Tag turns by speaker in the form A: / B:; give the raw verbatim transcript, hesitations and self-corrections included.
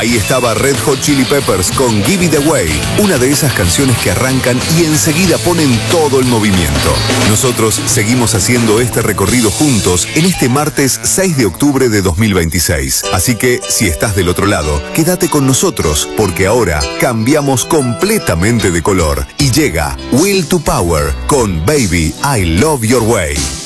A: Ahí estaba Red Hot Chili Peppers con Give It Away, una de esas canciones que arrancan y enseguida ponen todo el movimiento. Nosotros seguimos haciendo este recorrido juntos en este martes seis de octubre de dos mil veintiséis. Así que, si estás del otro lado, quédate con nosotros, porque ahora cambiamos completamente de color y llega Will to Power con Baby I Love Your Way.